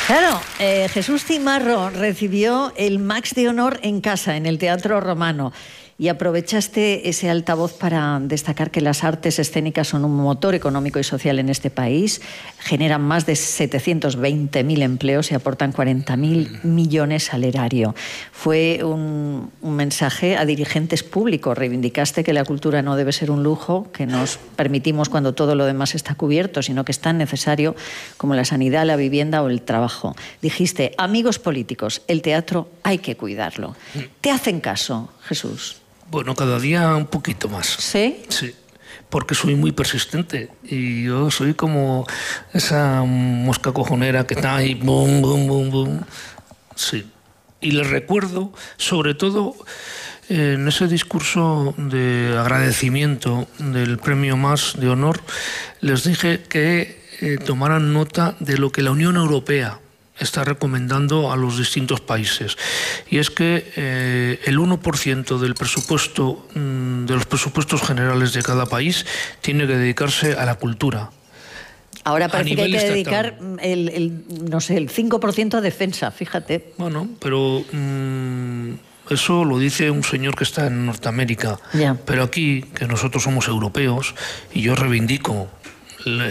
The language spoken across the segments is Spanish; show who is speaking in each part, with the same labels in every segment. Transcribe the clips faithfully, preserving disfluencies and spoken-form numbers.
Speaker 1: Claro, eh, Jesús Cimarro recibió el Max de Honor en casa, en el Teatro Romano. Y aprovechaste ese altavoz para destacar que las artes escénicas son un motor económico y social en este país, generan más de setecientos veinte mil empleos y aportan cuarenta mil millones al erario. Fue un, un mensaje a dirigentes públicos. Reivindicaste que la cultura no debe ser un lujo que nos permitimos cuando todo lo demás está cubierto, sino que es tan necesario como la sanidad, la vivienda o el trabajo. Dijiste, amigos políticos, el teatro hay que cuidarlo. ¿Te hacen caso, Jesús?
Speaker 2: Bueno, cada día un poquito más.
Speaker 1: ¿Sí?
Speaker 2: Sí, porque soy muy persistente y yo soy como esa mosca cojonera que está ahí, bum, bum, bum, bum. Sí, y les recuerdo, sobre todo en ese discurso de agradecimiento del premio Más de Honor, les dije que eh, tomaran nota de lo que la Unión Europea está recomendando a los distintos países. Y es que eh, el uno por ciento del presupuesto, mmm, de los presupuestos generales de cada país tiene que dedicarse a la cultura.
Speaker 1: Ahora parece que hay que dedicar el, el, no sé, el cinco por ciento a defensa, fíjate.
Speaker 2: Bueno, pero mmm, eso lo dice un señor que está en Norteamérica.
Speaker 1: Ya.
Speaker 2: Pero aquí, que nosotros somos europeos, y yo reivindico le,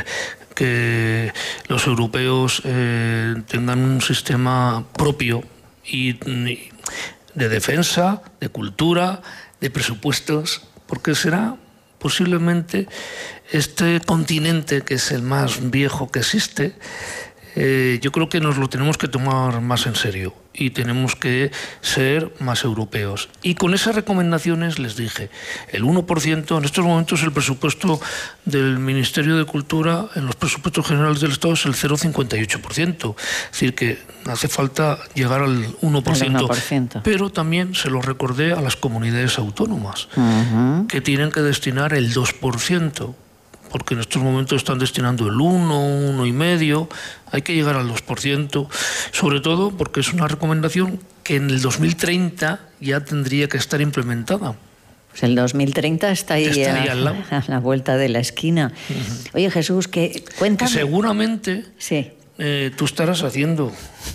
Speaker 2: que los europeos eh, tengan un sistema propio y, y de defensa, de cultura, de presupuestos, porque será posiblemente este continente, que es el más viejo que existe, eh, yo creo que nos lo tenemos que tomar más en serio y tenemos que ser más europeos. Y con esas recomendaciones les dije, el uno por ciento, en estos momentos el presupuesto del Ministerio de Cultura en los presupuestos generales del Estado es el cero coma cincuenta y ocho por ciento. Es decir, que hace falta llegar al uno por ciento.
Speaker 1: El uno por ciento.
Speaker 2: Pero también se lo recordé a las comunidades autónomas,
Speaker 1: uh-huh.
Speaker 2: que tienen que destinar el dos por ciento. Porque en estos momentos están destinando el uno, uno y medio, hay que llegar al dos por ciento, sobre todo porque es una recomendación que en el dos mil treinta ya tendría que estar implementada.
Speaker 1: Pues el dos mil treinta está ahí,
Speaker 2: está ahí
Speaker 1: a,
Speaker 2: al lado.
Speaker 1: a la vuelta de la esquina. Uh-huh. Oye, Jesús, que cuéntame.
Speaker 2: Que seguramente
Speaker 1: sí.
Speaker 2: eh, tú estarás haciendo.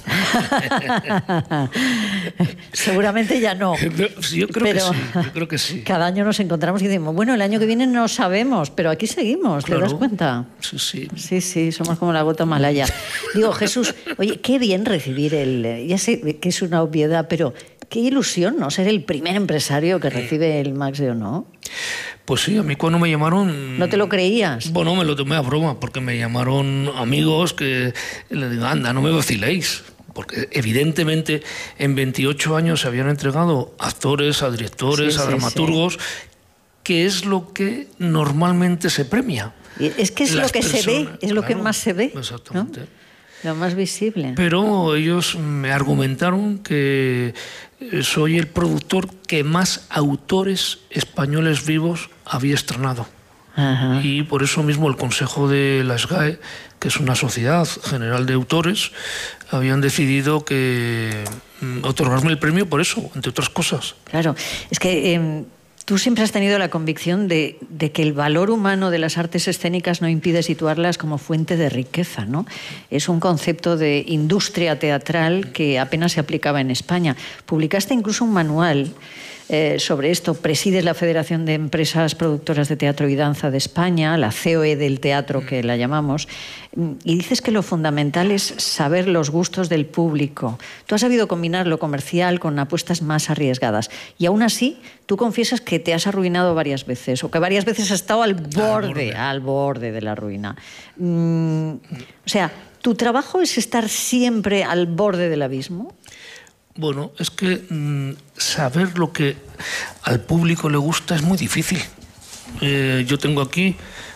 Speaker 1: Seguramente ya no.
Speaker 2: Yo creo
Speaker 1: pero
Speaker 2: que sí, yo creo que sí.
Speaker 1: Cada año nos encontramos y decimos, bueno, el año que viene no sabemos, pero aquí seguimos,
Speaker 2: claro.
Speaker 1: ¿te das cuenta?
Speaker 2: Sí, sí.
Speaker 1: Sí, sí, somos como la gota malaya. Digo, Jesús, oye, qué bien recibir el... Ya sé que es una obviedad, pero qué ilusión, ¿no? Ser el primer empresario que recibe el Max de Honor.
Speaker 2: Pues sí, a mí cuando me llamaron...
Speaker 1: ¿No te lo creías?
Speaker 2: Bueno, me lo tomé a broma, porque me llamaron amigos que le digo, anda, no me vaciléis. Porque evidentemente en veintiocho años se habían entregado actores, a directores, sí, a dramaturgos, sí, sí. que es lo que normalmente se premia.
Speaker 1: Y es que es
Speaker 2: Las
Speaker 1: lo que
Speaker 2: personas,
Speaker 1: se ve, es lo
Speaker 2: claro,
Speaker 1: que más se ve.
Speaker 2: Exactamente.
Speaker 1: ¿No? Lo más visible.
Speaker 2: Pero ellos me argumentaron que soy el productor que más autores españoles vivos había estrenado.
Speaker 1: Ajá.
Speaker 2: Y por eso mismo el Consejo de la SGAE, que es una sociedad general de autores, habían decidido que mm, otorgarme el premio por eso, entre otras cosas.
Speaker 1: Claro, es que eh, tú siempre has tenido la convicción de, de que el valor humano de las artes escénicas no impide situarlas como fuente de riqueza, ¿no? Es un concepto de industria teatral que apenas se aplicaba en España. Publicaste incluso un manual Eh, sobre esto. Presides la Federación de Empresas Productoras de Teatro y Danza de España, la C O E del teatro, que la llamamos, y dices que lo fundamental es saber los gustos del público. Tú has sabido combinar lo comercial con apuestas más arriesgadas, y aún así tú confiesas que te has arruinado varias veces, o que varias veces has estado al borde, al borde, al borde de la ruina. Mm, o sea, ¿tu trabajo es estar siempre al borde del abismo?
Speaker 2: Bueno, es que mmm, saber lo que al público le gusta es muy difícil. Eh, yo tengo aquí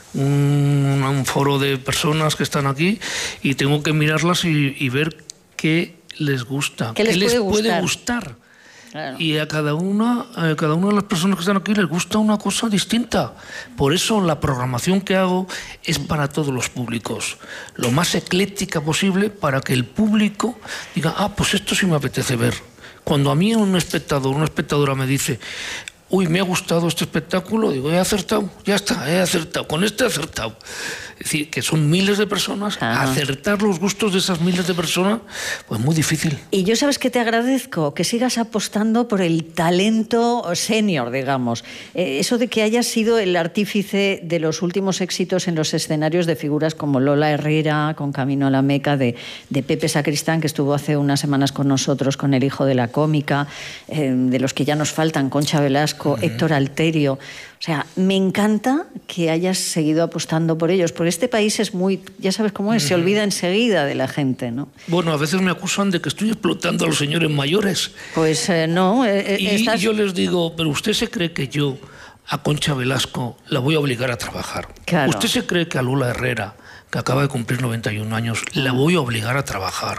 Speaker 2: un, un foro de personas que están aquí y tengo que mirarlas y, y ver qué les gusta,
Speaker 1: qué les,
Speaker 2: qué les
Speaker 1: puede,
Speaker 2: puede
Speaker 1: gustar.
Speaker 2: gustar.
Speaker 1: Claro.
Speaker 2: Y a cada una, a cada una de las personas que están aquí les gusta una cosa distinta. Por eso la programación que hago es para todos los públicos, lo más ecléctica posible, para que el público diga, ah, pues esto sí me apetece ver. Cuando a mí un espectador, una espectadora me dice, uy, me ha gustado este espectáculo, digo, he acertado, ya está, he acertado, con este he acertado. Es decir, que son miles de personas, ah. acertar los gustos de esas miles de personas, pues muy difícil.
Speaker 1: Y yo, ¿sabes qué te agradezco? Que sigas apostando por el talento senior, digamos. Eh, eso de que hayas sido el artífice de los últimos éxitos en los escenarios de figuras como Lola Herrera, con Camino a la Meca, de, de Pepe Sacristán, que estuvo hace unas semanas con nosotros, con El hijo de la cómica, eh, de los que ya nos faltan, Concha Velasco, uh-huh. Héctor Alterio. O sea, me encanta que hayas seguido apostando por ellos, porque este país es muy, ya sabes cómo es, uh-huh. se olvida enseguida de la gente, ¿no?
Speaker 2: Bueno, a veces me acusan de que estoy explotando a los señores mayores.
Speaker 1: Pues eh, no. Eh,
Speaker 2: y
Speaker 1: estás...
Speaker 2: yo les digo, pero usted se cree que yo a Concha Velasco la voy a obligar a trabajar. Claro. ¿Usted se cree que a Lola Herrera, que acaba de cumplir noventa y un años, la voy a obligar a trabajar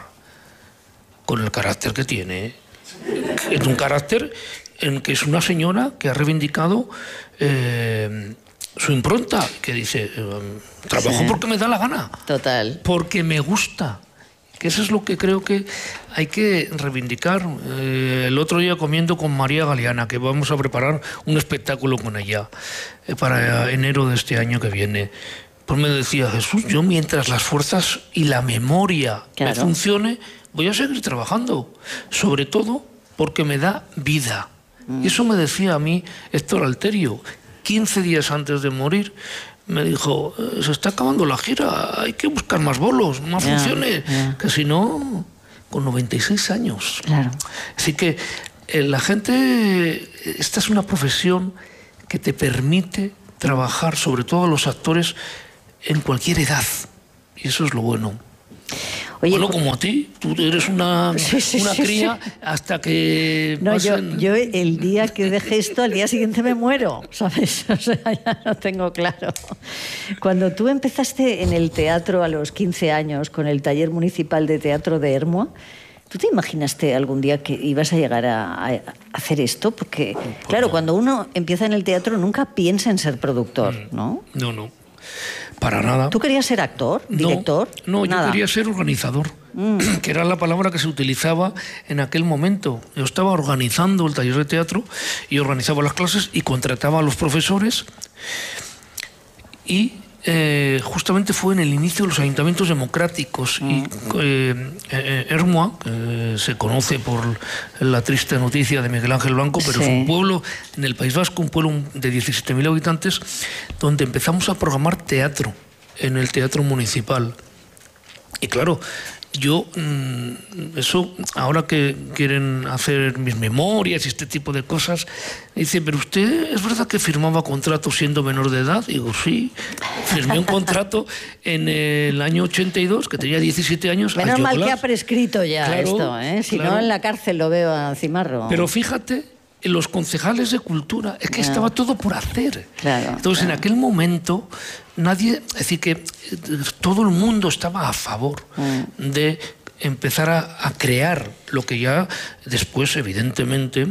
Speaker 2: con el carácter que tiene? Es un carácter en que es una señora que ha reivindicado eh, su impronta, que dice, eh, trabajo sí. porque me da la gana.
Speaker 1: Total.
Speaker 2: Porque me gusta. Que eso es lo que creo que hay que reivindicar. Eh, el otro día comiendo con María Galeana, que vamos a preparar un espectáculo con ella eh, para enero de este año que viene, pues me decía, Jesús, yo mientras las fuerzas y la memoria claro. me funcione, voy a seguir trabajando. Sobre todo porque me da vida. Mm. Y eso me decía a mí Héctor Alterio, quince días antes de morir. Me dijo, se está acabando la gira, hay que buscar más bolos, más yeah, funciones, yeah. que si no, con noventa y seis años.
Speaker 1: Claro.
Speaker 2: Así que eh, la gente, esta es una profesión que te permite trabajar, sobre todo los actores, en cualquier edad. Y eso es lo bueno. Oye, bueno, como a ti, tú eres una, sí, sí, una cría sí, sí. hasta que...
Speaker 1: No, yo,
Speaker 2: en...
Speaker 1: yo el día que deje esto, al día siguiente me muero, ¿sabes? O sea, ya lo tengo claro. Cuando tú empezaste en el teatro a los quince años con el taller municipal de teatro de Ermua, ¿tú te imaginaste algún día que ibas a llegar a, a hacer esto? Porque, claro, cuando uno empieza en el teatro nunca piensa en ser productor, ¿no?
Speaker 2: No, no. Para nada.
Speaker 1: ¿Tú querías ser actor, director?
Speaker 2: No, no yo
Speaker 1: nada.
Speaker 2: quería ser organizador, mm. que era la palabra que se utilizaba en aquel momento. Yo estaba organizando el taller de teatro y organizaba las clases y contrataba a los profesores y eh, justamente fue en el inicio de los ayuntamientos democráticos mm. y eh, eh, Ermua, que se conoce por la triste noticia de Miguel Ángel Blanco, pero sí. es un pueblo en el País Vasco, un pueblo de diecisiete mil habitantes, donde empezamos a programar teatro en el teatro municipal. Y claro, yo, eso, ahora que quieren hacer mis memorias y este tipo de cosas, dice, pero usted, ¿es verdad que firmaba contratos siendo menor de edad? Digo, sí, firmé un contrato en el año ochenta y dos, que tenía diecisiete años.
Speaker 1: Menos mal que ha prescrito ya claro, esto, ¿eh? Si
Speaker 2: claro.
Speaker 1: no, en la cárcel lo veo a Cimarro.
Speaker 2: Pero fíjate, los concejales de cultura, es que claro. estaba todo por hacer.
Speaker 1: Claro,
Speaker 2: Entonces,
Speaker 1: claro.
Speaker 2: en aquel momento, nadie, es decir, que todo el mundo estaba a favor mm. de empezar a, a crear lo que ya después, evidentemente,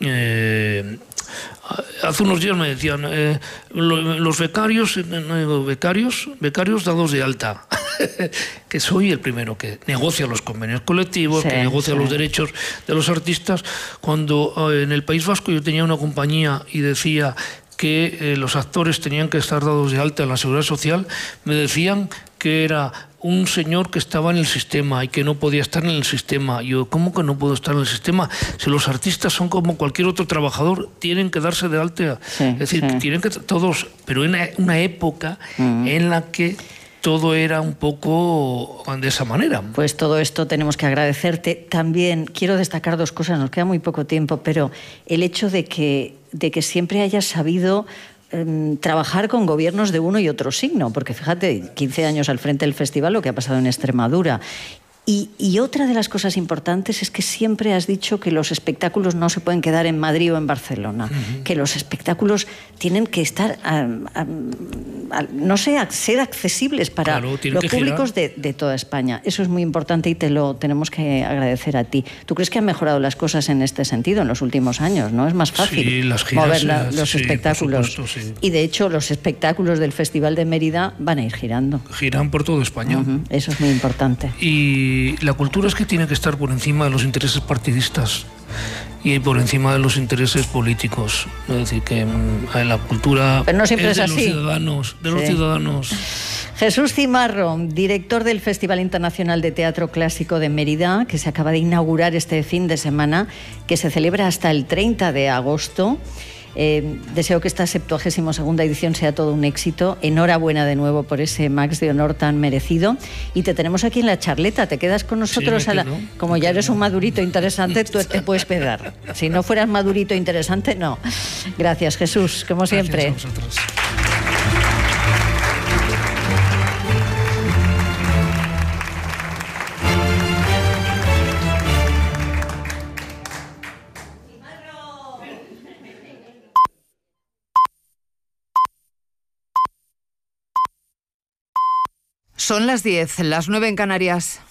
Speaker 2: eh, hace unos días me decían, eh, los becarios, no digo becarios, becarios dados de alta, que soy el primero que negocia los convenios colectivos, sí, que negocia sí. los derechos de los artistas. Cuando eh, en el País Vasco yo tenía una compañía y decía que eh, los actores tenían que estar dados de alta en la Seguridad Social, me decían que era un señor que estaba en el sistema y que no podía estar en el sistema. Yo, ¿cómo que no puedo estar en el sistema? Si los artistas son como cualquier otro trabajador, tienen que darse de alta. Sí, es decir, sí. tienen que todos, pero en una época uh-huh. en la que todo era un poco de esa manera.
Speaker 1: Pues todo esto tenemos que agradecerte. También quiero destacar dos cosas, nos queda muy poco tiempo, pero el hecho de que, de que siempre hayas sabido eh, trabajar con gobiernos de uno y otro signo, porque fíjate, quince años al frente del festival, lo que ha pasado en Extremadura. Y, y otra de las cosas importantes es que siempre has dicho que los espectáculos no se pueden quedar en Madrid o en Barcelona, uh-huh. que los espectáculos tienen que estar, a, a, a, no sé, a ser accesibles para claro, los públicos de, de toda España. Eso es muy importante y te lo tenemos que agradecer a ti. ¿Tú crees que han mejorado las cosas en este sentido en los últimos años? ¿No? Es más fácil
Speaker 2: sí, las giras,
Speaker 1: mover la, los
Speaker 2: sí,
Speaker 1: espectáculos.
Speaker 2: Supuesto, sí.
Speaker 1: Y de hecho los espectáculos del Festival de Mérida van a ir girando.
Speaker 2: Giran por toda España.
Speaker 1: Uh-huh. Eso es muy importante.
Speaker 2: Y Y la cultura es que tiene que estar por encima de los intereses partidistas y por encima de los intereses políticos. Es decir, que la cultura
Speaker 1: Pero no siempre
Speaker 2: es de
Speaker 1: es así.
Speaker 2: los ciudadanos, de sí. los ciudadanos.
Speaker 1: Jesús Cimarro, director del Festival Internacional de Teatro Clásico de Mérida, que se acaba de inaugurar este fin de semana, que se celebra hasta el treinta de agosto. Eh, deseo que esta septuagésima segunda edición sea todo un éxito. Enhorabuena de nuevo por ese Max de honor tan merecido. Y te tenemos aquí en la charleta. ¿Te quedas con nosotros? Sí, a la... Como ya eres un madurito interesante, tú te puedes pegar. Si no fueras madurito interesante, no. Gracias, Jesús, como siempre.
Speaker 2: Gracias a vosotros.
Speaker 3: Son las diez, las nueve en Canarias.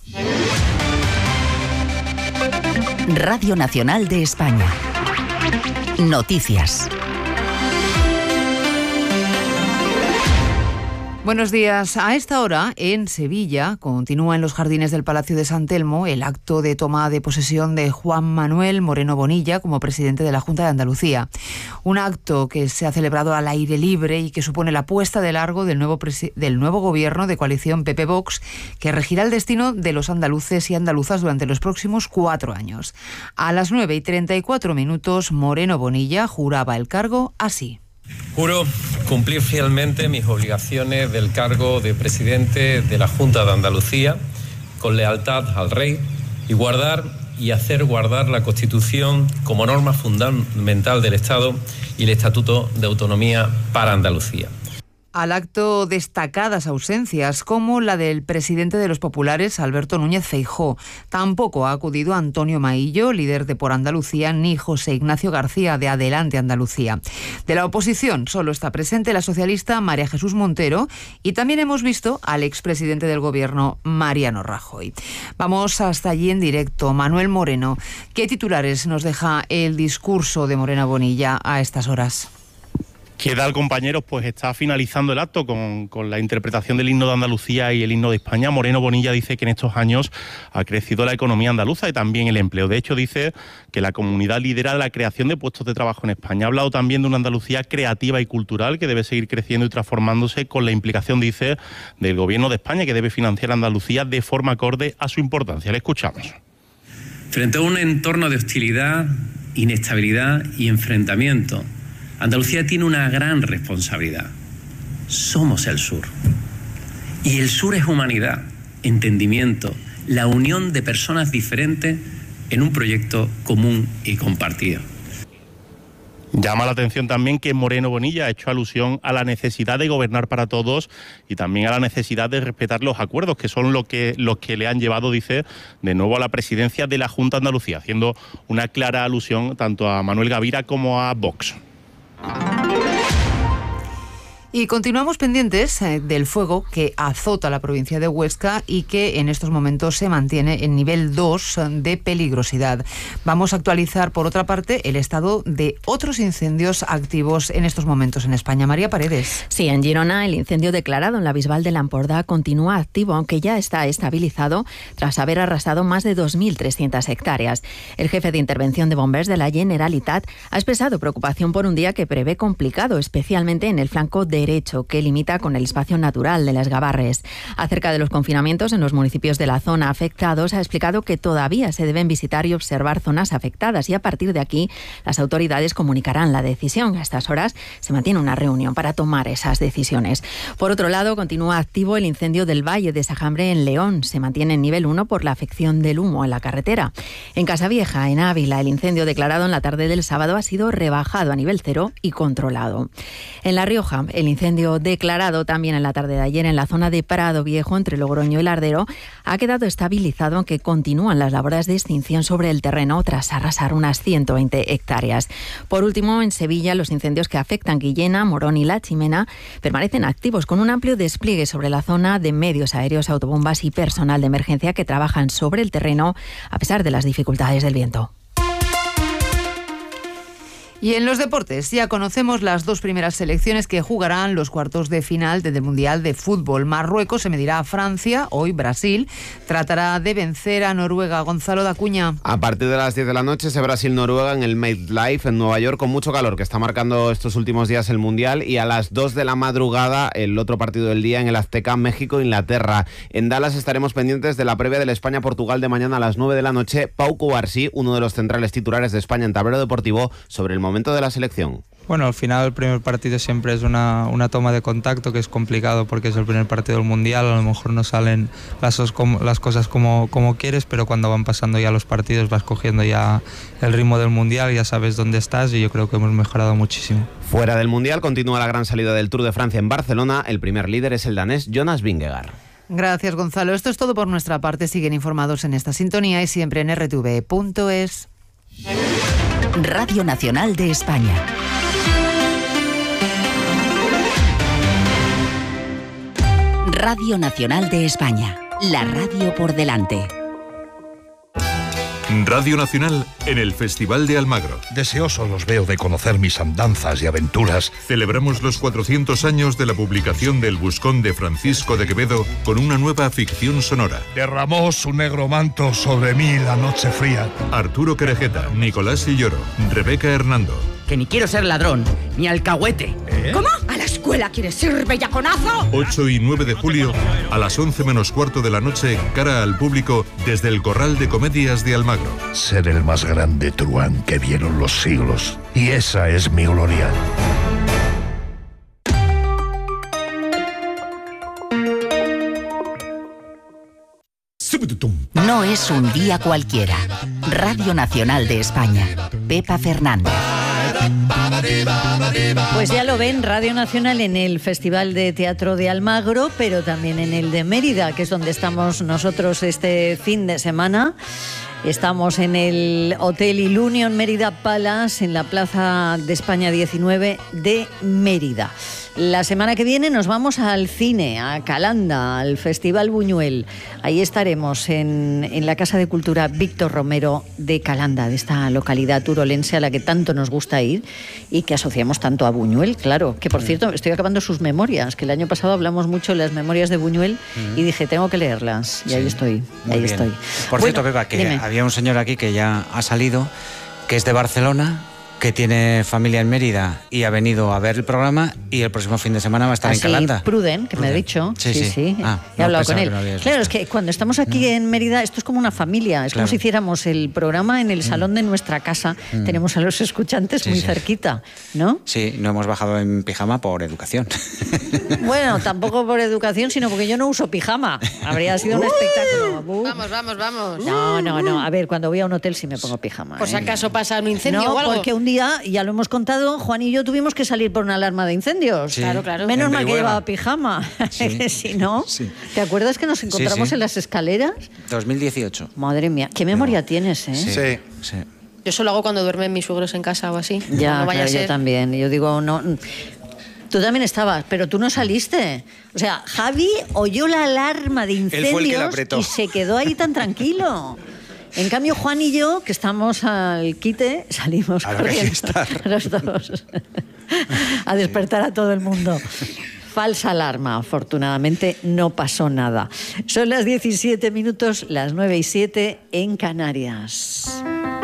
Speaker 4: Radio Nacional de España. Noticias.
Speaker 3: Buenos días. A esta hora, en Sevilla, continúa en los jardines del Palacio de San Telmo el acto de toma de posesión de Juan Manuel Moreno Bonilla como presidente de la Junta de Andalucía. Un acto que se ha celebrado al aire libre y que supone la puesta de largo del nuevo, presi- del nuevo gobierno de coalición P P-Vox, que regirá el destino de los andaluces y andaluzas durante los próximos cuatro años. A las nueve y treinta y cuatro minutos, Moreno Bonilla juraba el cargo así.
Speaker 5: Juro cumplir fielmente mis obligaciones del cargo de presidente de la Junta de Andalucía, con lealtad al Rey, y guardar y hacer guardar la Constitución como norma fundamental del Estado y el Estatuto de Autonomía para Andalucía.
Speaker 3: Al acto destacadas ausencias, como la del presidente de los populares, Alberto Núñez Feijóo. Tampoco ha acudido Antonio Maillo, líder de Por Andalucía, ni José Ignacio García, de Adelante Andalucía. De la oposición solo está presente la socialista María Jesús Montero, y también hemos visto al expresidente del Gobierno, Mariano Rajoy. Vamos hasta allí en directo. Manuel Moreno, ¿qué titulares nos deja el discurso de Moreno Bonilla a estas horas?
Speaker 6: ¿Qué tal, compañeros? Pues está finalizando el acto con, con la interpretación del himno de Andalucía y el himno de España. Moreno Bonilla dice que en estos años ha crecido la economía andaluza y también el empleo. De hecho, dice que la comunidad lidera la creación de puestos de trabajo en España. Ha hablado también de una Andalucía creativa y cultural que debe seguir creciendo y transformándose, con la implicación, dice, del Gobierno de España, que debe financiar a Andalucía de forma acorde a su importancia. Le escuchamos.
Speaker 7: Frente a un entorno de hostilidad, inestabilidad y enfrentamiento, Andalucía tiene una gran responsabilidad. Somos el sur. Y el sur es humanidad, entendimiento, la unión de personas diferentes en un proyecto común y compartido.
Speaker 6: Llama la atención también que Moreno Bonilla ha hecho alusión a la necesidad de gobernar para todos y también a la necesidad de respetar los acuerdos, que son los que, los que le han llevado, dice, de nuevo a la presidencia de la Junta de Andalucía, haciendo una clara alusión tanto a Manuel Gavira como a Vox.
Speaker 3: Y continuamos pendientes eh, del fuego que azota la provincia de Huesca y que en estos momentos se mantiene en nivel dos de peligrosidad. Vamos a actualizar, por otra parte, el estado de otros incendios activos en estos momentos en España. María Paredes.
Speaker 8: Sí, en Girona el incendio declarado en la Bisbal de l'Empordà continúa activo, aunque ya está estabilizado tras haber arrasado más de dos mil trescientas hectáreas. El jefe de intervención de Bombers de la Generalitat ha expresado preocupación por un día que prevé complicado, especialmente en el flanco de derecho, que limita con el espacio natural de las Gavarres. Acerca de los confinamientos en los municipios de la zona afectados, ha explicado que todavía se deben visitar y observar zonas afectadas y a partir de aquí las autoridades comunicarán la decisión. A estas horas se mantiene una reunión para tomar esas decisiones. Por otro lado, continúa activo el incendio del Valle de Sajambre en León. Se mantiene en nivel uno por la afección del humo en la carretera. En Casavieja, en Ávila, el incendio declarado en la tarde del sábado ha sido rebajado a nivel cero y controlado. En La Rioja, el incendio declarado también en la tarde de ayer en la zona de Prado Viejo, entre Logroño y Lardero, ha quedado estabilizado, aunque continúan las labores de extinción sobre el terreno tras arrasar unas ciento veinte hectáreas. Por último, en Sevilla, los incendios que afectan Guillena, Morón y La Chimena permanecen activos, con un amplio despliegue sobre la zona de medios aéreos, autobombas y personal de emergencia que trabajan sobre el terreno a pesar de las dificultades del viento.
Speaker 3: Y en los deportes ya conocemos las dos primeras selecciones que jugarán los cuartos de final del Mundial de Fútbol. Marruecos se medirá a Francia, hoy Brasil tratará de vencer a Noruega. Gonzalo Dacuña.
Speaker 9: A partir de las diez de la noche ese Brasil-Noruega en el MetLife en Nueva York, con mucho calor que está marcando estos últimos días el Mundial, y a las dos de la madrugada el otro partido del día en el Azteca, México-Inglaterra. En Dallas estaremos pendientes de la previa del España-Portugal de mañana a las nueve de la noche. Pau Cubarsí, uno de los centrales titulares de España en tablero deportivo, sobre el momento de la selección.
Speaker 10: Bueno, al final el primer partido siempre es una, una toma de contacto que es complicado porque es el primer partido del Mundial, a lo mejor no salen las, las cosas como, como quieres, pero cuando van pasando ya los partidos vas cogiendo ya el ritmo del Mundial, ya sabes dónde estás, y yo creo que hemos mejorado muchísimo.
Speaker 9: Fuera del Mundial continúa la gran salida del Tour de Francia en Barcelona. El primer líder es el danés Jonas Vingegaard.
Speaker 3: Gracias, Gonzalo. Esto es todo por nuestra parte. Siguen informados en esta sintonía y siempre en erre te ve punto es.
Speaker 4: Radio Nacional de España. Radio Nacional de España. La radio por delante.
Speaker 11: Radio Nacional en el Festival de Almagro.
Speaker 12: Deseoso los veo de conocer mis andanzas y aventuras.
Speaker 11: Celebramos los cuatrocientos años de la publicación del Buscón de Francisco de Quevedo con una nueva ficción sonora.
Speaker 12: Derramó su negro manto sobre mí la noche fría.
Speaker 11: Arturo Querejeta, Nicolás Silloro, Rebeca Hernando.
Speaker 13: Que ni quiero ser ladrón, ni alcahuete.
Speaker 11: ¿Eh?
Speaker 14: ¿Cómo? ¿A la escuela quieres ir, bellaconazo?
Speaker 11: ocho y nueve de julio, a las once menos cuarto de la noche, cara al público, desde el Corral de Comedias de Almagro.
Speaker 12: Ser el más grande truán que vieron los siglos. Y esa es mi gloria.
Speaker 4: No es un día cualquiera. Radio Nacional de España. Pepa Fernández.
Speaker 1: Pues ya lo ven, Radio Nacional en el Festival de Teatro de Almagro, pero también en el de Mérida, que es donde estamos nosotros este fin de semana. Estamos en el Hotel Ilunion Mérida Palace, en la Plaza de España diecinueve de Mérida. La semana que viene nos vamos al cine, a Calanda, al Festival Buñuel. Ahí estaremos en, en la Casa de Cultura Víctor Romero de Calanda, de esta localidad turolense a la que tanto nos gusta ir y que asociamos tanto a Buñuel, claro. Que, por cierto, estoy acabando sus memorias, que el año pasado hablamos mucho de las memorias de Buñuel mm. y dije, tengo que leerlas. Y sí, ahí estoy, ahí bien. estoy.
Speaker 15: Por
Speaker 1: bueno,
Speaker 15: cierto, Pepa, que
Speaker 1: dime.
Speaker 15: Había un señor aquí que ya ha salido, que es de Barcelona, que tiene familia en Mérida y ha venido a ver el programa, y el próximo fin de semana va a estar
Speaker 1: Así,
Speaker 15: en Calanda.
Speaker 1: Pruden, que Pruden. me ha dicho. Sí, sí. sí. sí. Ah, he no, hablado con él. Claro, visto. Es que cuando estamos aquí mm. en Mérida, esto es como una familia. Es claro. como si hiciéramos el programa en el salón mm. de nuestra casa. Mm. Tenemos a los escuchantes sí, muy sí. cerquita, ¿no?
Speaker 15: Sí, no hemos bajado en pijama por educación.
Speaker 1: Bueno, tampoco por educación, sino porque yo no uso pijama. Habría sido un espectáculo.
Speaker 14: Uh. Vamos, vamos, vamos.
Speaker 1: No, no, no. A ver, cuando voy a un hotel sí me pongo pijama.
Speaker 14: Por si acaso ¿eh? pasa un incendio
Speaker 1: no,
Speaker 14: o algo.
Speaker 1: Porque un día, ya lo hemos contado, Juan y yo tuvimos que salir por una alarma de incendios.
Speaker 14: Sí. Claro, claro.
Speaker 1: Menos mal que llevaba pijama. Sí. Si no, sí. ¿te acuerdas que nos encontramos sí, sí. en las escaleras?
Speaker 15: dos mil dieciocho.
Speaker 1: Madre mía, qué memoria no. tienes, ¿eh?
Speaker 15: Sí. sí. sí.
Speaker 14: Yo eso lo hago cuando duermen mis suegros en casa o así.
Speaker 1: Ya,
Speaker 14: no vaya
Speaker 1: claro,
Speaker 14: a ser.
Speaker 1: Yo también. Yo digo, no... Tú también estabas, pero tú no saliste. O sea, Javi oyó la alarma de incendios y se quedó ahí tan tranquilo. En cambio, Juan y yo, que estamos al quite, salimos a corriendo los dos a despertar a todo el mundo. Falsa alarma, afortunadamente no pasó nada. Son las diecisiete minutos, las nueve y siete en Canarias.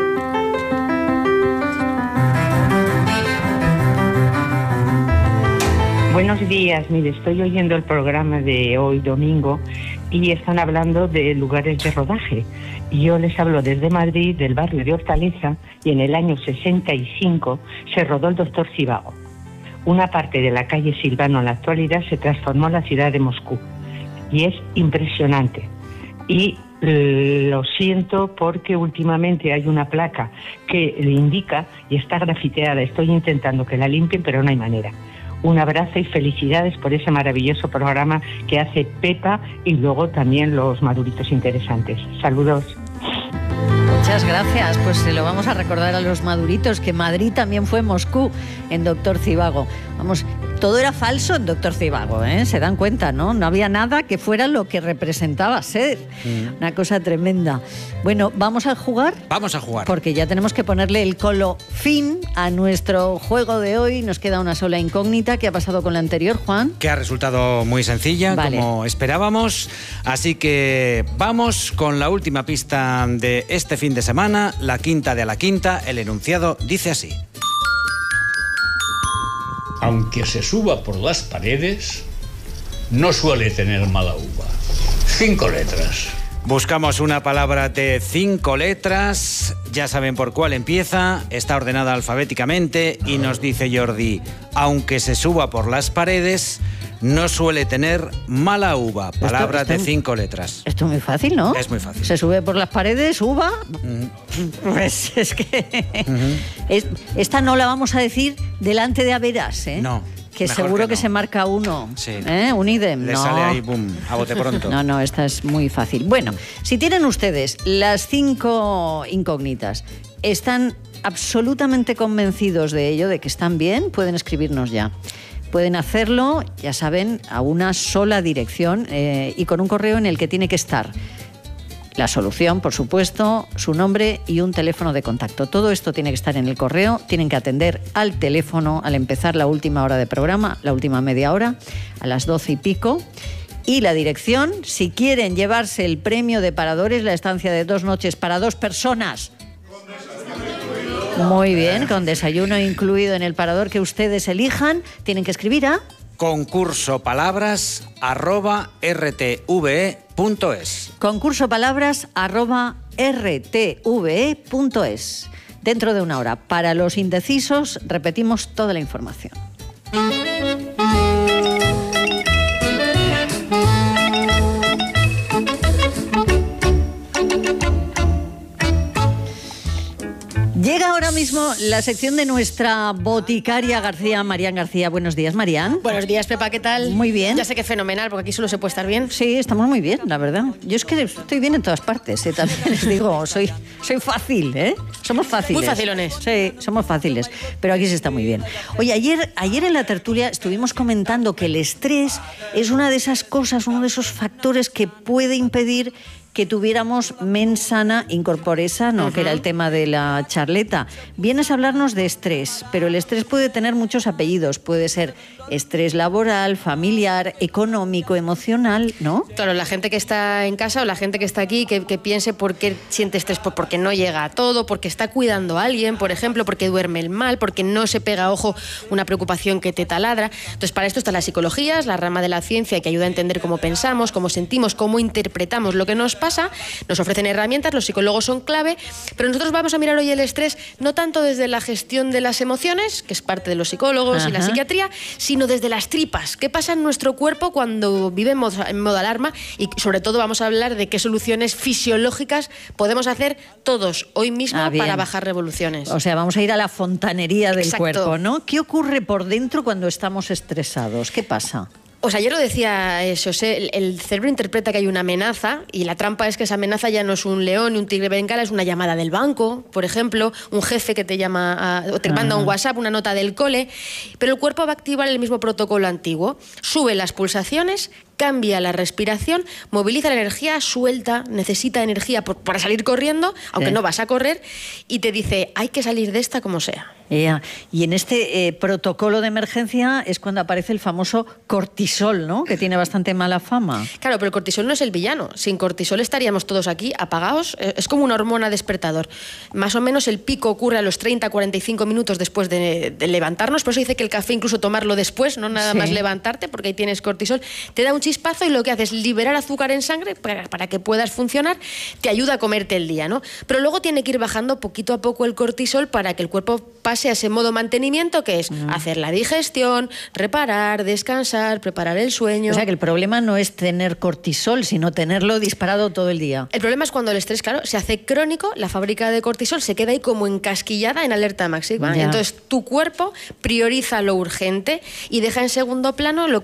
Speaker 16: Buenos días, mire, estoy oyendo el programa de hoy domingo y están hablando de lugares de rodaje. Yo les hablo desde Madrid, del barrio de Hortaleza, y en el año sesenta y cinco se rodó El Doctor Zhivago. Una parte de la calle Silvano en la actualidad se transformó en la ciudad de Moscú y es impresionante. Y lo siento porque últimamente hay una placa que le indica y está grafiteada. Estoy intentando que la limpien, pero no hay manera. Un abrazo y felicidades por ese maravilloso programa que hace Pepa y luego también los maduritos interesantes. Saludos.
Speaker 1: Muchas gracias. Pues se lo vamos a recordar a los maduritos, que Madrid también fue Moscú en Doctor Zhivago. Vamos, Todo era falso en Doctor Zivago, ¿eh? Se dan cuenta, ¿no? No había nada que fuera lo que representaba ser. Mm. Una cosa tremenda. Bueno, ¿vamos a jugar?
Speaker 15: Vamos a jugar.
Speaker 1: Porque ya tenemos que ponerle el colo fin a nuestro juego de hoy. Nos queda una sola incógnita. ¿Qué ha pasado con la anterior, Juan?
Speaker 15: Que ha resultado muy sencilla, vale, como esperábamos. Así que vamos con la última pista de este fin de semana, la quinta de a la quinta. El enunciado dice así.
Speaker 17: Aunque se suba por las paredes, no suele tener mala uva. Cinco letras.
Speaker 15: Buscamos una palabra de cinco letras. Ya saben por cuál empieza. Está ordenada alfabéticamente y nos dice Jordi, aunque se suba por las paredes, no suele tener mala uva. Palabra esto, esto, de cinco letras.
Speaker 1: Esto es muy fácil, ¿no?
Speaker 15: Es muy fácil.
Speaker 1: Se sube por las paredes, uva. Uh-huh. Pues es que... Uh-huh. es, esta no la vamos a decir delante de Averas, ¿eh?
Speaker 15: No.
Speaker 1: Que seguro que, no. que se marca uno.
Speaker 15: Sí.
Speaker 1: ¿Eh? Un idem.
Speaker 15: Le
Speaker 1: no.
Speaker 15: sale ahí, boom, a bote pronto.
Speaker 1: No, no, esta es muy fácil. Bueno, si tienen ustedes las cinco incógnitas, están absolutamente convencidos de ello, de que están bien, pueden escribirnos ya. Pueden hacerlo, ya saben, a una sola dirección eh, y con un correo en el que tiene que estar la solución, por supuesto, su nombre y un teléfono de contacto. Todo esto tiene que estar en el correo, tienen que atender al teléfono al empezar la última hora de programa, la última media hora, a las doce y pico. Y la dirección, si quieren llevarse el premio de Paradores, la estancia de dos noches para dos personas. Muy bien, con desayuno incluido en el Parador que ustedes elijan, tienen que escribir a...
Speaker 15: concurso palabras arroba r t v e punto es.
Speaker 1: Concurso palabras arroba r t v e punto es. Dentro de una hora. Para los indecisos, repetimos toda la información. Llega ahora mismo la sección de nuestra boticaria García, Marian García. Buenos días, Marian.
Speaker 14: Buenos días, Pepa, ¿qué tal?
Speaker 1: Muy bien.
Speaker 14: Ya sé que fenomenal, porque aquí solo se puede estar bien.
Speaker 1: Sí, estamos muy bien, la verdad. Yo es que estoy bien en todas partes, ¿eh? También les digo, soy, soy fácil, ¿eh? Somos fáciles.
Speaker 14: Muy facilones.
Speaker 1: Sí, somos fáciles, pero aquí se está muy bien. Oye, ayer, ayer en la tertulia estuvimos comentando que el estrés es una de esas cosas, uno de esos factores que puede impedir que tuviéramos mens sana in corpore sano, uh-huh. que era el tema de la charleta. Vienes a hablarnos de estrés, pero el estrés puede tener muchos apellidos. Puede ser estrés laboral, familiar, económico, emocional, ¿no?
Speaker 14: Claro, la gente que está en casa o la gente que está aquí, que, que piense por qué siente estrés, pues porque no llega a todo, porque está cuidando a alguien, por ejemplo, porque duerme mal, porque no se pega a ojo una preocupación que te taladra. Entonces, para esto está la psicología, es la rama de la ciencia que ayuda a entender cómo pensamos, cómo sentimos, cómo interpretamos lo que nos pasa. Nos ofrecen herramientas, los psicólogos son clave, pero nosotros vamos a mirar hoy el estrés no tanto desde la gestión de las emociones, que es parte de los psicólogos Ajá. y la psiquiatría, sino desde las tripas. ¿Qué pasa en nuestro cuerpo cuando vive en modo, en modo alarma? Y sobre todo vamos a hablar de qué soluciones fisiológicas podemos hacer todos hoy mismo ah, para bajar revoluciones.
Speaker 1: O sea, vamos a ir a la fontanería del
Speaker 14: Exacto.
Speaker 1: cuerpo, ¿no? ¿Qué ocurre por dentro cuando estamos estresados? ¿Qué pasa?
Speaker 14: Pues ayer lo decía José, el, el cerebro interpreta que hay una amenaza y la trampa es que esa amenaza ya no es un león ni un tigre bengala, es una llamada del banco, por ejemplo, un jefe que te llama a, o te manda un WhatsApp, una nota del cole, pero el cuerpo va a activar el mismo protocolo antiguo, sube las pulsaciones, cambia la respiración, moviliza la energía, suelta, necesita energía por, para salir corriendo, aunque sí. no vas a correr, y te dice, hay que salir de esta como sea.
Speaker 1: Yeah. Y en este eh, protocolo de emergencia es cuando aparece el famoso cortisol, ¿no? Que tiene bastante mala fama.
Speaker 14: Claro, pero el cortisol no es el villano. Sin cortisol estaríamos todos aquí apagados. Es como una hormona despertador. Más o menos el pico ocurre a los treinta a cuarenta y cinco minutos después de, de levantarnos. Por eso dice que el café incluso tomarlo después, no nada sí. más levantarte, porque ahí tienes cortisol. Te da un chispazo y lo que hace es liberar azúcar en sangre para, para que puedas funcionar. Te ayuda a comerte el día, ¿no? Pero luego tiene que ir bajando poquito a poco el cortisol para que el cuerpo pase a ese modo mantenimiento que es uh-huh. hacer la digestión, reparar, descansar, preparar el sueño.
Speaker 1: O sea que el problema no es tener cortisol, sino tenerlo disparado todo el día.
Speaker 14: El problema es cuando el estrés, claro, se hace crónico, la fábrica de cortisol se queda ahí como encasquillada en alerta máxima. Ya. Entonces tu cuerpo prioriza lo urgente y deja en segundo plano lo que es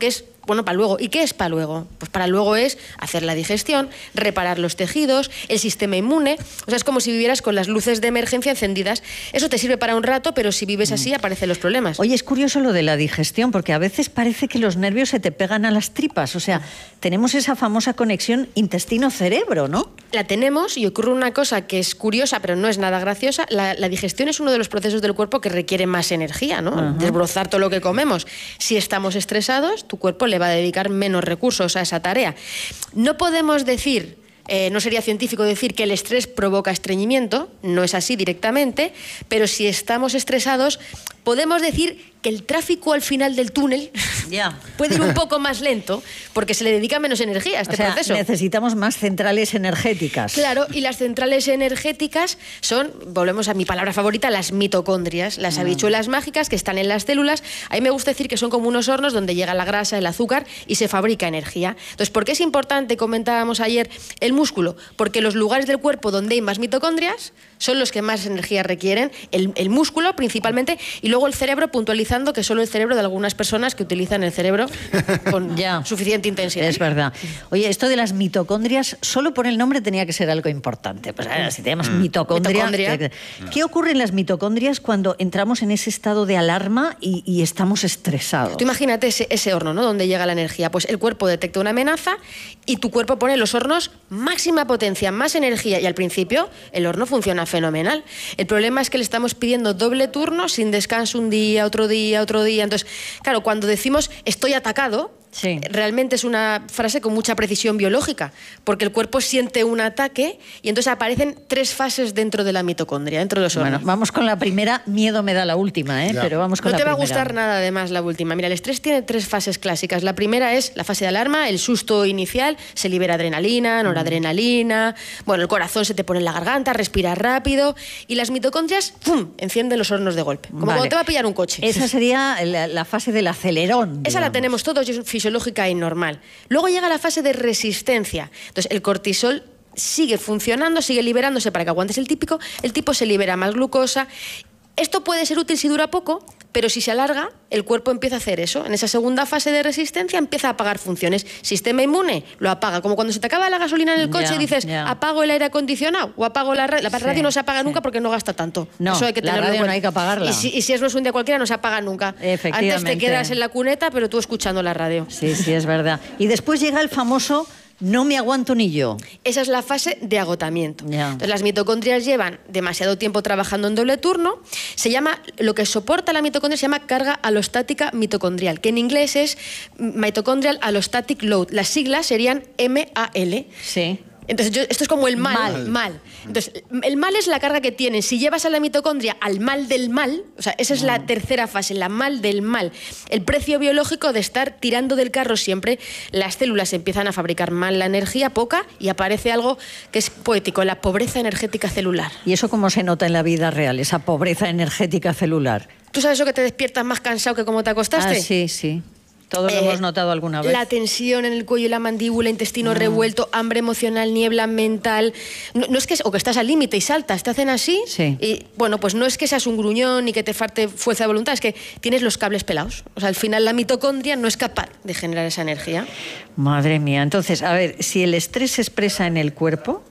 Speaker 14: bueno, para luego. ¿Y qué es para luego? Pues para luego es hacer la digestión, reparar los tejidos, el sistema inmune. O sea, es como si vivieras con las luces de emergencia encendidas. Eso te sirve para un rato, pero si vives así aparecen los problemas.
Speaker 1: Oye, es curioso lo de la digestión, porque a veces parece que los nervios se te pegan a las tripas. O sea, tenemos esa famosa conexión intestino-cerebro, ¿no?
Speaker 14: La tenemos y ocurre una cosa que es curiosa, pero no es nada graciosa. La, la digestión es uno de los procesos del cuerpo que requiere más energía, ¿no? Uh-huh. Desbrozar todo lo que comemos. Si estamos estresados, tu cuerpo le va a dedicar menos recursos a esa tarea. No podemos decir, eh, no sería científico decir que el estrés provoca estreñimiento, no es así directamente, pero si estamos estresados, podemos decir que el tráfico al final del túnel yeah. puede ir un poco más lento porque se le dedica menos energía a este
Speaker 1: o sea,
Speaker 14: proceso.
Speaker 1: Necesitamos más centrales energéticas.
Speaker 14: Claro, y las centrales energéticas son, volvemos a mi palabra favorita, las mitocondrias, las mm. habichuelas mágicas que están en las células. A mí me gusta decir que son como unos hornos donde llega la grasa, el azúcar y se fabrica energía. Entonces, ¿por qué es importante, comentábamos ayer, el músculo? Porque los lugares del cuerpo donde hay más mitocondrias son los que más energía requieren, el, el músculo principalmente, y luego el cerebro, puntualizando que solo el cerebro de algunas personas que utilizan el cerebro con ya. suficiente intensidad.
Speaker 1: Es verdad. Oye, esto de las mitocondrias, solo por el nombre tenía que ser algo importante. Pues ahora, si tenemos mm. mitocondria, mitocondria. ¿Qué ocurre en las mitocondrias cuando entramos en ese estado de alarma y, y estamos estresados?
Speaker 14: Tú imagínate ese, ese horno, ¿no? Donde llega la energía. Pues el cuerpo detecta una amenaza y tu cuerpo pone los hornos máxima potencia, más energía, y al principio el horno funciona fenomenal. El problema es que le estamos pidiendo doble turno sin descanso un día, otro día, otro día. Entonces, claro, cuando decimos estoy atacado, sí. realmente es una frase con mucha precisión biológica, porque el cuerpo siente un ataque y entonces aparecen tres fases dentro de la mitocondria, dentro de los órganos.
Speaker 1: Bueno, vamos con la primera, miedo me da la última, ¿eh? Pero vamos con
Speaker 14: no
Speaker 1: la primera.
Speaker 14: No te va a gustar nada además la última. Mira, el estrés tiene tres fases clásicas. La primera es la fase de alarma, el susto inicial, se libera adrenalina, noradrenalina, mm. bueno, el corazón se te pone en la garganta, respiras rápido y las mitocondrias, ¡pum!, encienden los hornos de golpe, como vale. cuando te va a pillar un coche.
Speaker 1: Esa sería la, la fase del acelerón. Esa
Speaker 14: digamos. La tenemos todos, es fisiológica y normal. Luego llega la fase de resistencia. Entonces, el cortisol sigue funcionando, sigue liberándose para que aguantes el típico, el tipo se libera más glucosa. Esto puede ser útil si dura poco, pero si se alarga, el cuerpo empieza a hacer eso. En esa segunda fase de resistencia empieza a apagar funciones. Sistema inmune lo apaga. Como cuando se te acaba la gasolina en el coche yeah, y dices, yeah. apago el aire acondicionado o apago la radio. La radio sí, no se apaga sí. nunca porque no gasta tanto.
Speaker 1: No,
Speaker 14: eso hay que
Speaker 1: la radio no hay que apagarla.
Speaker 14: Y si, y si es no es un día cualquiera, no se apaga nunca.
Speaker 1: Efectivamente.
Speaker 14: Antes te quedas en la cuneta, pero tú escuchando la radio.
Speaker 1: Sí, sí, es verdad. Y después llega el famoso... No me aguanto ni yo.
Speaker 14: Esa es la fase de agotamiento.
Speaker 1: Yeah.
Speaker 14: Entonces, las mitocondrias llevan demasiado tiempo trabajando en doble turno. Se llama, lo que soporta la mitocondria se llama carga alostática mitocondrial, que en inglés es Mitochondrial Allostatic Load. Las siglas serían M A L.
Speaker 1: Sí.
Speaker 14: Entonces, yo, esto es como el mal, mal, mal. Entonces, el mal es la carga que tienen. Si llevas a la mitocondria al mal del mal, o sea, esa es la tercera fase, la mal del mal. El precio biológico de estar tirando del carro siempre, las células empiezan a fabricar mal la energía, poca, y aparece algo que es poético, la pobreza energética celular.
Speaker 1: ¿Y eso cómo se nota en la vida real, esa pobreza energética celular?
Speaker 14: ¿Tú sabes eso que te despiertas más cansado que como te acostaste?
Speaker 1: Ah, sí, sí. Todos lo eh, hemos notado alguna vez.
Speaker 14: La tensión en el cuello y la mandíbula, intestino mm. revuelto, hambre emocional, niebla mental. No, no es que, o que estás al límite y saltas, te hacen así.
Speaker 1: Sí.
Speaker 14: Y bueno, pues no es que seas un gruñón ni que te falte fuerza de voluntad, es que tienes los cables pelados. O sea, al final la mitocondria no es capaz de generar esa energía.
Speaker 1: Madre mía. Entonces, a ver, si el estrés se expresa en el cuerpo,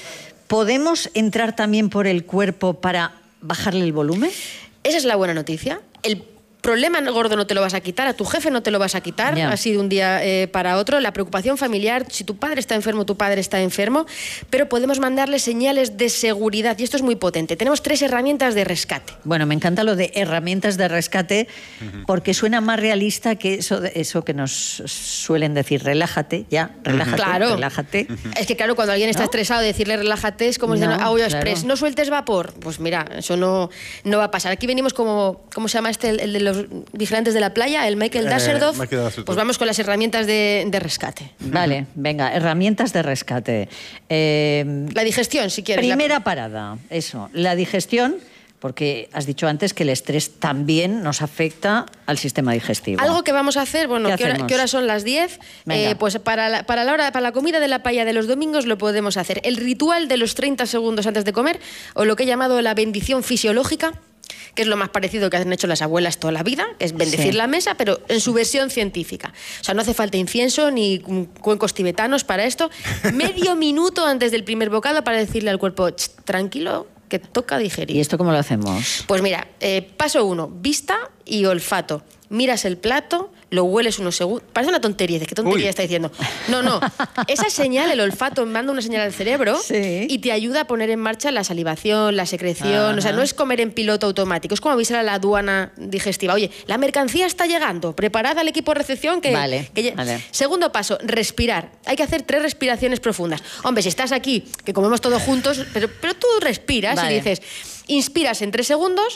Speaker 1: ¿podemos entrar también por el cuerpo para bajarle el volumen?
Speaker 14: Esa es la buena noticia. El problema gordo no te lo vas a quitar, a tu jefe no te lo vas a quitar, yeah. así de un día eh, para otro. La preocupación familiar, si tu padre está enfermo, tu padre está enfermo, pero podemos mandarle señales de seguridad y esto es muy potente. Tenemos tres herramientas de rescate.
Speaker 1: Bueno, me encanta lo de herramientas de rescate porque suena más realista que eso, eso que nos suelen decir, relájate, ya, relájate,
Speaker 14: claro.
Speaker 1: relájate.
Speaker 14: Es que claro, cuando alguien está ¿no? estresado, decirle relájate es como no, diciendo, agua claro. express, no sueltes vapor. Pues mira, eso no, no va a pasar. Aquí venimos como, ¿cómo se llama este? El, el de los vigilantes de la playa, el Michael Daserdorf, eh, pues vamos con las herramientas de, de rescate.
Speaker 1: Vale, venga, herramientas de rescate. Eh,
Speaker 14: la digestión, si quieres.
Speaker 1: Primera
Speaker 14: la...
Speaker 1: parada, eso, la digestión, porque has dicho antes que el estrés también nos afecta al sistema digestivo.
Speaker 14: Algo que vamos a hacer, bueno, ¿qué, hora, ¿qué horas son las diez? Eh, pues para la, para la hora, para la comida de la paella de los domingos lo podemos hacer. El ritual de los treinta segundos antes de comer, o lo que he llamado la bendición fisiológica, que es lo más parecido que han hecho las abuelas toda la vida, que es bendecir sí. la mesa, pero en su versión científica. O sea, no hace falta incienso ni cuencos tibetanos para esto. Medio minuto antes del primer bocado para decirle al cuerpo, tranquilo, que toca digerir.
Speaker 1: ¿Y esto cómo lo hacemos?
Speaker 14: Pues mira, eh, paso uno, vista y olfato. Miras el plato, lo hueles unos segundos. Parece una tontería, ¿de qué tontería Uy. está diciendo? No, no. Esa señal, el olfato, manda una señal al cerebro sí. y te ayuda a poner en marcha la salivación, la secreción. Ajá. O sea, no es comer en piloto automático, es como avisar a la aduana digestiva. Oye, la mercancía está llegando, preparad al equipo de recepción que...
Speaker 1: Vale,
Speaker 14: que
Speaker 1: vale.
Speaker 14: Segundo paso, respirar. Hay que hacer tres respiraciones profundas. Hombre, si estás aquí, que comemos todos juntos, pero, pero tú respiras vale. y dices, inspiras en tres segundos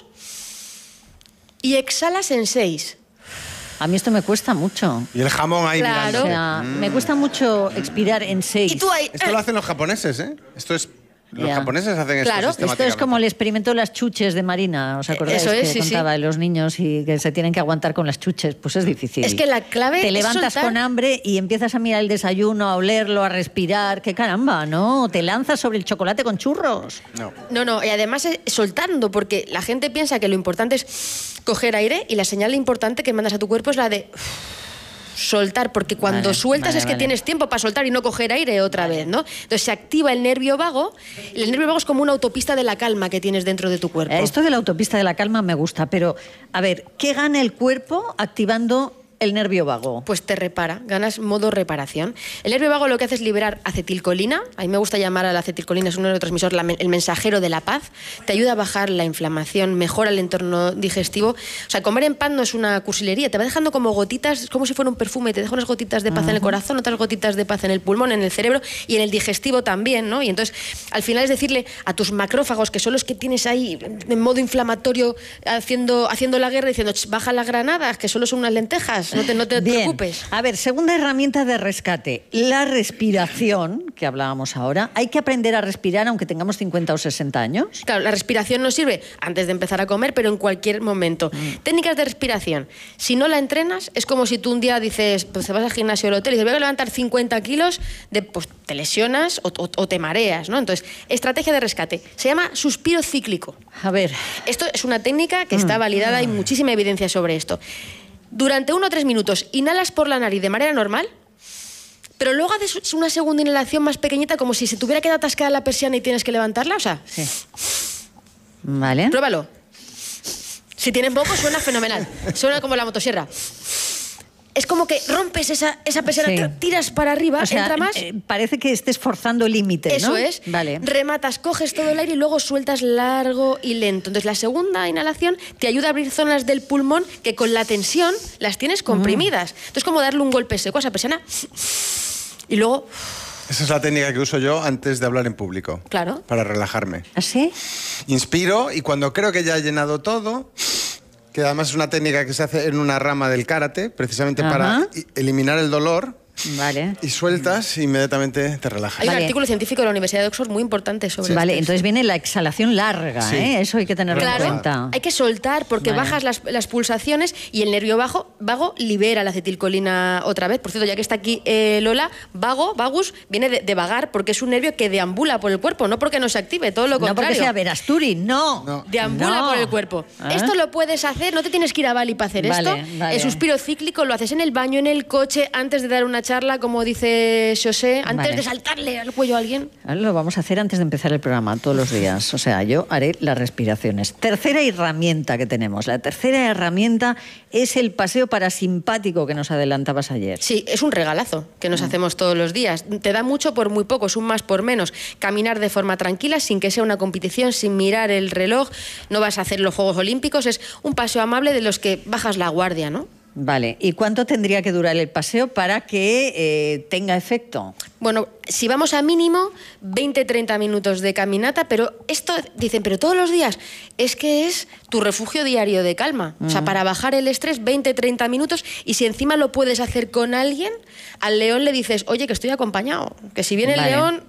Speaker 14: y exhalas en seis.
Speaker 1: A mí esto me cuesta mucho.
Speaker 18: Y el jamón ahí
Speaker 14: claro.
Speaker 18: mirando.
Speaker 1: O sea, mm. me cuesta mucho expirar en seis.
Speaker 14: ¿Y tú ahí?
Speaker 18: Esto lo hacen los japoneses, ¿eh? Esto es... Los
Speaker 1: yeah.
Speaker 18: japoneses hacen
Speaker 14: claro.
Speaker 18: esto
Speaker 1: Esto es como el experimento de las chuches de Marina, ¿os acordáis?
Speaker 14: Eso es,
Speaker 1: que
Speaker 14: sí,
Speaker 1: contaba
Speaker 14: sí.
Speaker 1: los niños y que se tienen que aguantar con las chuches? Pues es difícil.
Speaker 14: Es que la clave
Speaker 1: Te
Speaker 14: es
Speaker 1: levantas
Speaker 14: soltar.
Speaker 1: con hambre y empiezas a mirar el desayuno, a olerlo, a respirar. ¡Qué caramba, no! Te lanzas sobre el chocolate con churros.
Speaker 18: No,
Speaker 14: no, no y además es soltando, porque la gente piensa que lo importante es coger aire y la señal importante que mandas a tu cuerpo es la de... soltar, porque cuando vale, sueltas vale, es que vale. tienes tiempo para soltar y no coger aire otra vale. vez, ¿no? Entonces se activa el nervio vago. El nervio vago es como una autopista de la calma que tienes dentro de tu cuerpo.
Speaker 1: Esto de la autopista de la calma me gusta, pero a ver, ¿qué gana el cuerpo activando el nervio vago?
Speaker 14: Pues te repara, ganas modo reparación. El nervio vago lo que hace es liberar acetilcolina. A mí me gusta llamar a la acetilcolina, es un neurotransmisor, la, el mensajero de la paz. Te ayuda a bajar la inflamación, mejora el entorno digestivo. O sea, comer en pan no es una cursilería, te va dejando como gotitas, como si fuera un perfume, te deja unas gotitas de paz uh-huh. en el corazón, otras gotitas de paz en el pulmón, en el cerebro y en el digestivo también, ¿no? Y entonces, al final es decirle a tus macrófagos, que son los que tienes ahí en modo inflamatorio, haciendo, haciendo la guerra, diciendo, baja las granadas, que solo son unas lentejas. No te, no te
Speaker 1: Bien.
Speaker 14: preocupes.
Speaker 1: A ver, segunda herramienta de rescate, la respiración, que hablábamos ahora. ¿Hay que aprender a respirar aunque tengamos cincuenta o sesenta años?
Speaker 14: Claro, la respiración nos sirve antes de empezar a comer, pero en cualquier momento. Mm. Técnicas de respiración. Si no la entrenas, es como si tú un día dices, pues te vas al gimnasio o al hotel y dices, voy a levantar cincuenta kilos, de, pues te lesionas o, o, o te mareas, ¿no? Entonces, estrategia de rescate. Se llama suspiro cíclico.
Speaker 1: A ver.
Speaker 14: Esto es una técnica que mm. está validada, hay muchísima evidencia sobre esto. Durante uno o tres minutos inhalas por la nariz de manera normal, pero luego haces una segunda inhalación más pequeñita, como si se tuviera quedado atascada la persiana y tienes que levantarla, o sea...
Speaker 1: Sí. Vale.
Speaker 14: Pruébalo. Si tienes moco suena fenomenal, suena como la motosierra. Es como que rompes esa, esa persiana, sí. tiras para arriba,
Speaker 1: o sea,
Speaker 14: entra más...
Speaker 1: Eh, parece que estés forzando el límite, ¿no?
Speaker 14: Eso es.
Speaker 1: Vale.
Speaker 14: Rematas, coges todo el aire y luego sueltas largo y lento. Entonces la segunda inhalación te ayuda a abrir zonas del pulmón que con la tensión las tienes comprimidas. Mm. Entonces es como darle un golpe seco a esa persiana y luego...
Speaker 18: Esa es la técnica que uso yo antes de hablar en público.
Speaker 14: Claro.
Speaker 18: Para relajarme.
Speaker 1: ¿Así?
Speaker 18: Inspiro y cuando creo que ya he llenado todo... que además es una técnica que se hace en una rama del karate, precisamente Ajá. para eliminar el dolor.
Speaker 1: Vale.
Speaker 18: Y sueltas, inmediatamente te relajas.
Speaker 14: Hay un
Speaker 1: vale.
Speaker 14: artículo científico de la Universidad de Oxford muy importante sobre
Speaker 1: sí. Vale,
Speaker 14: esto.
Speaker 1: entonces viene la exhalación larga, sí. ¿eh? Eso hay que tenerlo
Speaker 14: claro,
Speaker 1: en cuenta.
Speaker 14: Hay que soltar porque
Speaker 1: vale.
Speaker 14: bajas las, las pulsaciones y el nervio vago, vago libera la acetilcolina otra vez. Por cierto, ya que está aquí eh, Lola, vago, vagus, viene de, de vagar porque es un nervio que deambula por el cuerpo, no porque no se active, todo lo contrario.
Speaker 1: No porque sea Verasturi, no.
Speaker 14: no. Deambula
Speaker 1: no.
Speaker 14: por el cuerpo.
Speaker 1: ¿Eh?
Speaker 14: Esto lo puedes hacer, no te tienes que ir a Bali para hacer
Speaker 1: vale,
Speaker 14: esto.
Speaker 1: Vale.
Speaker 14: El suspiro cíclico lo haces en el baño, en el coche, antes de dar una charla, como dice José, antes
Speaker 1: vale.
Speaker 14: de saltarle al cuello a alguien.
Speaker 1: Lo vamos a hacer antes de empezar el programa, todos los días. O sea, yo haré las respiraciones. Tercera herramienta que tenemos. La tercera herramienta es el paseo parasimpático que nos adelantabas ayer.
Speaker 14: Sí, es un regalazo que nos mm. hacemos todos los días. Te da mucho por muy poco, es un más por menos. Caminar de forma tranquila, sin que sea una competición, sin mirar el reloj. No vas a hacer los Juegos Olímpicos. Es un paseo amable de los que bajas la guardia, ¿no?
Speaker 1: Vale, ¿y cuánto tendría que durar el paseo para que eh, tenga efecto?
Speaker 14: Bueno, si vamos a mínimo veinte a treinta minutos de caminata, pero esto, dicen, pero todos los días, es que es tu refugio diario de calma. Mm. O sea, para bajar el estrés, veinte a treinta minutos, y si encima lo puedes hacer con alguien, al león le dices, oye, que estoy acompañado, que si viene vale. el león...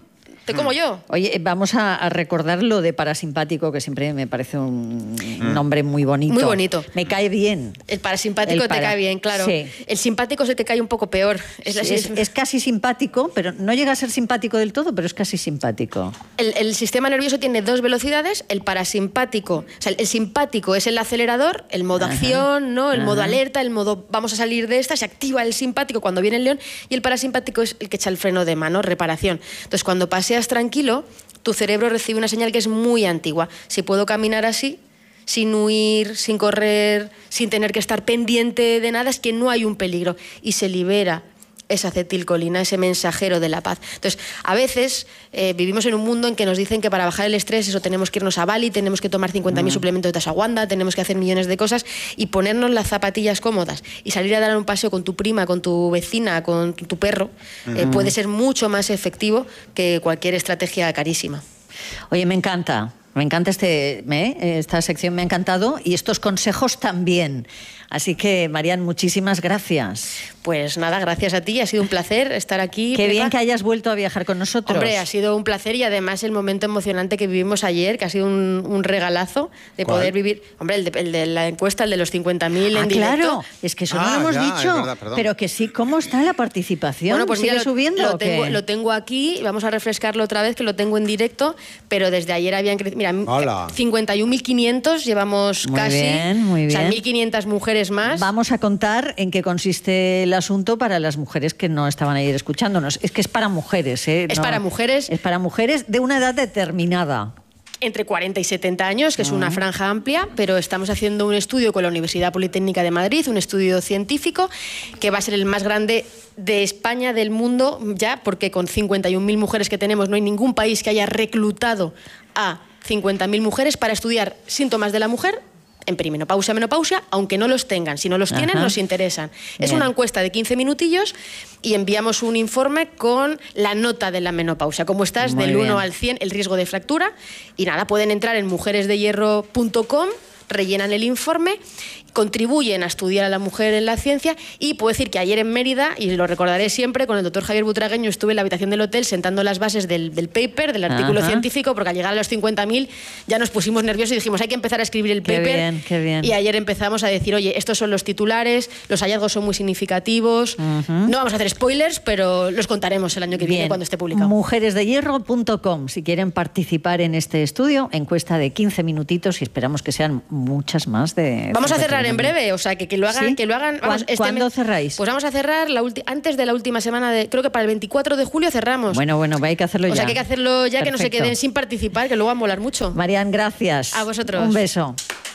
Speaker 14: te como yo.
Speaker 1: Oye, vamos a, a recordar lo de parasimpático, que siempre me parece un mm. nombre muy bonito.
Speaker 14: Muy bonito.
Speaker 1: Me cae bien.
Speaker 14: El parasimpático el para... te cae bien, claro.
Speaker 1: Sí.
Speaker 14: El simpático se te cae un poco peor. Es,
Speaker 1: sí, es, es casi simpático, pero no llega a ser simpático del todo, pero es casi simpático.
Speaker 14: El, el sistema nervioso tiene dos velocidades. El parasimpático, o sea, el, el simpático es el acelerador, el modo Ajá. acción, ¿no? El Ajá. modo alerta, el modo vamos a salir de esta, se activa el simpático cuando viene el león, y el parasimpático es el que echa el freno de mano, reparación. Entonces, cuando paseas tranquilo, tu cerebro recibe una señal que es muy antigua. Si puedo caminar así, sin huir, sin correr, sin tener que estar pendiente de nada, es que no hay un peligro. Y se libera esa acetilcolina, ese mensajero de la paz. Entonces, a veces eh, vivimos en un mundo en que nos dicen que para bajar el estrés eso tenemos que irnos a Bali, tenemos que tomar cincuenta mil mm. suplementos de ashwagandha, tenemos que hacer millones de cosas, y ponernos las zapatillas cómodas y salir a dar un paseo con tu prima, con tu vecina, con tu perro, mm. eh, puede ser mucho más efectivo que cualquier estrategia carísima.
Speaker 1: Oye, me encanta. Me encanta este, ¿eh? esta sección, me ha encantado, y estos consejos también. Así que, Marian, muchísimas gracias.
Speaker 14: Pues nada, gracias a ti, ha sido un placer estar aquí.
Speaker 1: Qué Pepa. Bien que hayas vuelto a viajar con nosotros.
Speaker 14: Hombre, ha sido un placer, y además el momento emocionante que vivimos ayer, que ha sido un, un regalazo de ¿Cuál? Poder vivir. Hombre, el de, el de la encuesta, el de los cincuenta mil
Speaker 1: ah,
Speaker 14: en directo.
Speaker 1: Claro, es que eso
Speaker 18: ah,
Speaker 1: no lo hemos
Speaker 18: ya,
Speaker 1: dicho,
Speaker 18: verdad,
Speaker 1: pero que sí, ¿cómo está la participación?
Speaker 14: Bueno, pues
Speaker 1: ¿Sigue
Speaker 14: mira,
Speaker 1: subiendo
Speaker 14: lo,
Speaker 1: o qué?
Speaker 14: tengo, lo tengo aquí, vamos a refrescarlo otra vez, que lo tengo en directo, pero desde ayer habían crecido, mira,
Speaker 18: Hola.
Speaker 14: cincuenta y un mil quinientos llevamos
Speaker 1: muy
Speaker 14: casi,
Speaker 1: bien, muy bien.
Speaker 14: O sea, mil quinientas mujeres más.
Speaker 1: Vamos a contar en qué consiste el asunto para las mujeres que no estaban ayer escuchándonos. Es que es para mujeres, ¿eh?
Speaker 14: Es
Speaker 1: no,
Speaker 14: para mujeres.
Speaker 1: Es para mujeres de una edad determinada.
Speaker 14: Entre cuarenta y setenta años, que es una franja amplia, pero estamos haciendo un estudio con la Universidad Politécnica de Madrid, un estudio científico, que va a ser el más grande de España, del mundo, ya, porque con cincuenta y un mil mujeres que tenemos, no hay ningún país que haya reclutado a cincuenta mil mujeres para estudiar síntomas de la mujer en perimenopausia, menopausia, aunque no los tengan. Si no los tienen, Ajá. nos interesan. Es Bien. Una encuesta de quince minutillos y enviamos un informe con la nota de la menopausia. ¿Cómo estás? Muy del uno bien. Al cien, el riesgo de fractura. Y nada, pueden entrar en mujeres de hierro punto com, rellenan el informe, contribuyen a estudiar a la mujer en la ciencia, y puedo decir que ayer en Mérida, y lo recordaré siempre, con el doctor Javier Butragueño estuve en la habitación del hotel sentando las bases del, del paper, del artículo Ajá. científico, porque al llegar a los cincuenta mil ya nos pusimos nerviosos y dijimos hay que empezar a escribir el paper.
Speaker 1: Qué bien, qué bien.
Speaker 14: Y ayer empezamos a decir, oye, estos son los titulares, los hallazgos son muy significativos, uh-huh. no vamos a hacer spoilers, pero los contaremos el año que bien. Viene cuando esté publicado.
Speaker 1: mujeres de hierro punto com, si quieren participar en este estudio, encuesta de quince minutitos, y esperamos que sean muchas más. De,
Speaker 14: vamos a cerrar en breve, o sea, que, que lo hagan. ¿Sí? Que lo hagan vamos,
Speaker 1: este ¿Cuándo mes, cerráis?
Speaker 14: Pues vamos a cerrar la antes de la última semana, de creo que para el veinticuatro de julio cerramos.
Speaker 1: Bueno, bueno, hay que hacerlo ya.
Speaker 14: O sea, que hay que hacerlo ya, Perfecto. Que no se queden sin participar, que luego va a molar mucho.
Speaker 1: Marian, gracias.
Speaker 14: A vosotros.
Speaker 1: Un beso.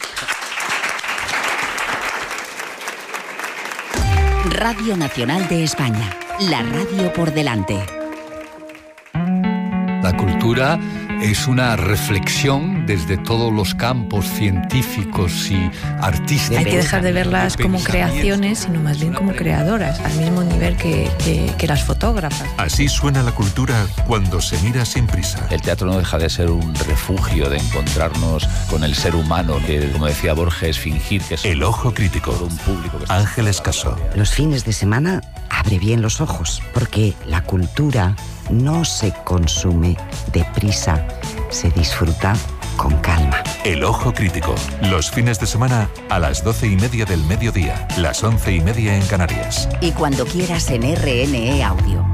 Speaker 4: Radio Nacional de España, la radio por delante.
Speaker 19: La cultura es una reflexión desde todos los campos científicos y artísticos.
Speaker 20: Hay que dejar de verlas como creaciones, sino más bien como creadoras, al mismo nivel que, que, que las fotógrafas.
Speaker 11: Así suena la cultura cuando se mira sin prisa.
Speaker 21: El teatro no deja de ser un refugio de encontrarnos con el ser humano, que, como decía Borges, fingir que es
Speaker 11: El Ojo Crítico,
Speaker 21: un público que
Speaker 11: Ángeles Caso.
Speaker 22: Los fines de semana abre bien los ojos, porque la cultura no se consume deprisa, se disfruta con calma.
Speaker 11: El Ojo Crítico, los fines de semana a las doce y media del mediodía, las once y media en Canarias.
Speaker 4: Y cuando quieras en R N E Audio.